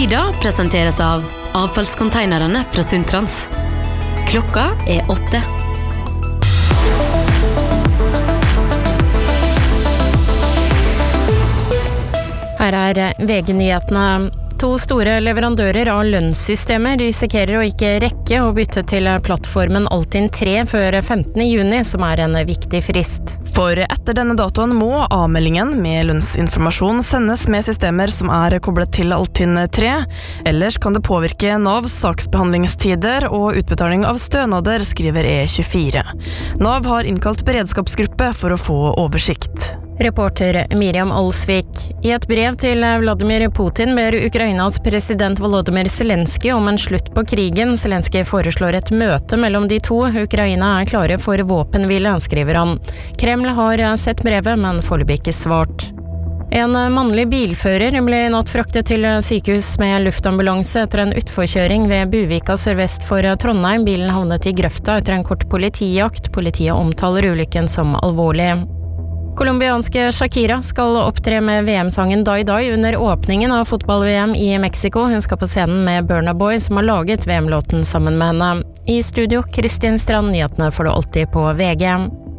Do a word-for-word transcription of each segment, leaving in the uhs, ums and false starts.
Tida presenteres av avfallskonteinerne fra Sundtrans. Klokka er åtte. Her er V G-nyhetene. To store leverandører av lønnssystemer risikerer å ikke rekke å bytte til plattformen Altinn tre før femtende juni, som er en viktig frist. For etter denne datoen må avmeldingen med lønnsinformasjon sendes med systemer som er koblet til Altinn tre. Ellers kan det påvirke Navs saksbehandlingstider og utbetaling av stønader, skriver E tjuefire. Nav har innkalt beredskapsgruppe for å få oversikt. Reporter Miriam Alsvik. I et brev til Vladimir Putin ber Ukrainas president Volodymyr Zelensky om en slutt på krigen. Zelensky foreslår et møte mellom de to. Ukraina er klare for våpenhvile, skriver han. Kreml har sett brevet, men foreløpig ikke svart. En mannlig bilfører ble i natt fraktet til sykehus med luftambulanse etter en utforkjøring ved Buvika sørvest for Trondheim. Bilen havnet i grøfta etter en kort politijakt. Politiet omtaler ulykken som alvorlig. Kolumbianske Shakira skal opptre med V M-sangen Die Die under åpningen av fotball-V M i Mexico. Hun skal på scenen med Burna Boy, som har laget V M-låten sammen med henne. I studio, Kristin Strand, nyhetene får du alltid på V G.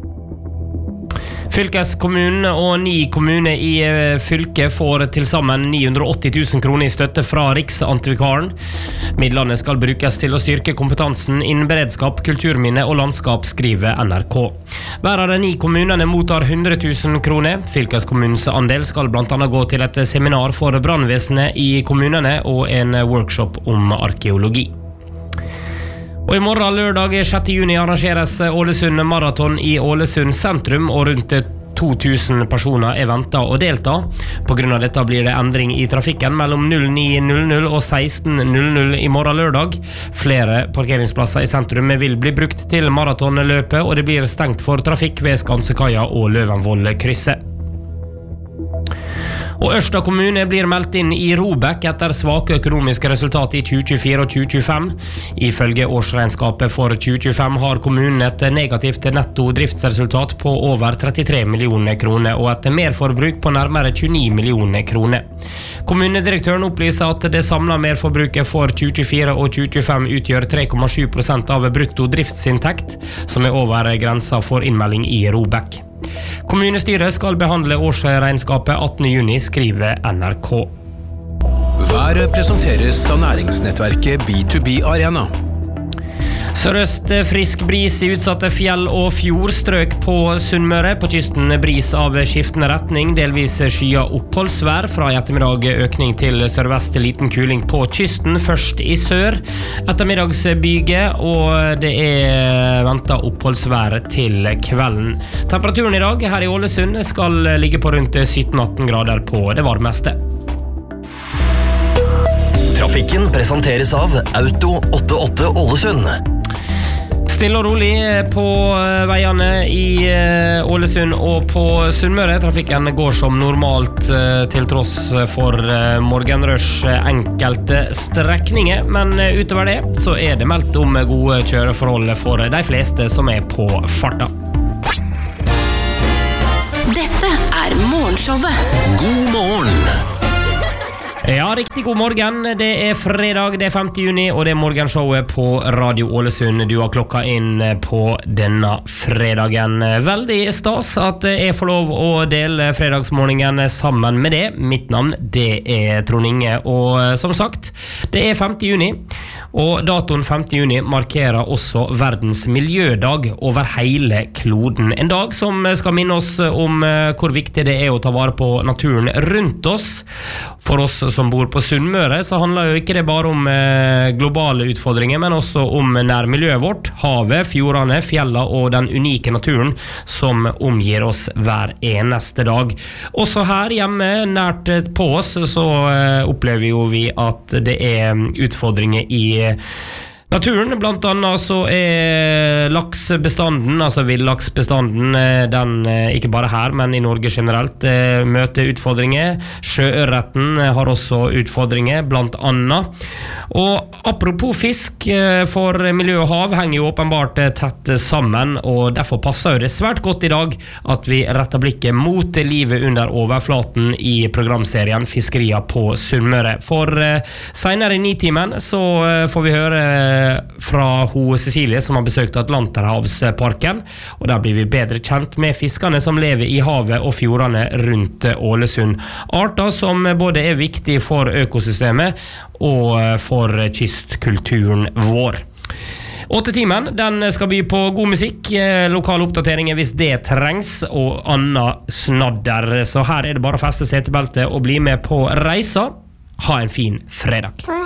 Fylkeskommunen og ni kommuner i fylket får til sammen ni hundre og åtti tusen kroner i støtte fra Riksantikvaren. Midlene skal brukes til å styrke kompetansen innen beredskap, kulturminne og landskap, skriver N R K. Hver av de ni kommunene mottar hundre tusen kroner. Fylkeskommunens andel skal blant annet gå til et seminar for brannvesenet i kommunene og en workshop om arkeologi. Og i morgen lørdag sjette juni arrangeres Ålesund Marathon i Ålesund sentrum, og rundt to tusen personer er ventet å delta. På grunn av dette blir det endring i trafikken mellom ni null null og seksten null null i morgen lørdag. Flere parkeringsplasser i sentrum vil bli brukt til maratonløpet, og det blir stengt for trafikk ved Skansekaia og Løvenvoll-krysset. Og Ørsta kommune blir meldt inn i ROBEK etter svake økonomiske resultat i tjue tjuefire og tjue tjuefem. Ifølge årsregnskapet for tjue tjuefem har kommunen et negativt netto driftsresultat på over trettitre millioner kroner og et merforbruk på nærmere tjueni millioner kroner. Kommunedirektøren opplyser at det samlede merforbruket for tjue tjuefire og tjue tjuefem utgjør tre komma sju prosent av brutto driftsinntekt, som er over grensa for innmelding i ROBEK. Kommunestyret skal behandle årsregnskapet attende juni, skriver N R K. Været presenteres av næringsnettverket B to B Arena. Sørøst frisk bris i utsatte fjell og fjordstrøk på Sunnmøre. På kysten bris av skiftende retning, delvis skya oppholdsvær. Fra i ettermiddag økning til sørvest liten kuling på kysten, først i sør. Ettermiddagsbyge, og det er ventet oppholdsvær til kvelden. Temperaturen i dag her i Ålesund skal ligge på rundt sytten atten grader på det varmeste. Trafikken presenteres av Auto åttiåtte Ålesund. Stille og rolig på veiene i Ålesund og på Sunnmøre. Trafikken går som normalt til tross for morgenrush enkelte strekninger, men utover det så er det meldt om gode kjøreforhold for de fleste som er på farta. Dette er morgenshowet. God morgen! Ja, riktig god morgen. Det er fredag, det er femte juni, og det er morgenshowet på Radio Ålesund. Du har klokka inn på denne fredagen. Veldig stas at jeg får lov å dele fredagsmorgenen sammen med det. Mitt navn, det er Trond Inge, og som sagt, det er femte juni. Og datoen femte juni markerer også verdens miljødag over hele kloden. En dag som skal minne oss om hvor viktig det er å ta vare på naturen rundt oss. For oss som bor på Sunnmøre så handler jo ikke det bare om globale utfordringer, men også om nærmiljøet vårt, havet, fjordene, fjellene og den unike naturen som omgir oss hver eneste dag. Også her hjemme, nært på oss, så opplever jo vi at det er utfordringer i Naturen, blant annet så er laksbestanden, altså villaksbestanden, den ikke bare her, men i Norge generelt, møter utfordringer. Sjøørreten har også utfordringer, blant annet. Og apropos fisk, for miljø og hav henger jo åpenbart tett sammen, og derfor passer det svært godt i dag at vi retter blikket mot livet under overflaten i programserien Fiskeria på Sunnmøre. For senere i nitimen så får vi høre fra ho Cecilie som har besøkt Atlanterhavsparken, og der blir vi bedre kjent med fiskene som lever i havet og fjordene rundt Ålesund. Arter som både er viktige for økosystemet og for kystkulturen vår. Åttetimen, den skal by på god musikk, lokale oppdateringer hvis det trengs, og annet snadder. Så her er det bare å feste setebeltet og bli med på reisa. Ha en fin fredag.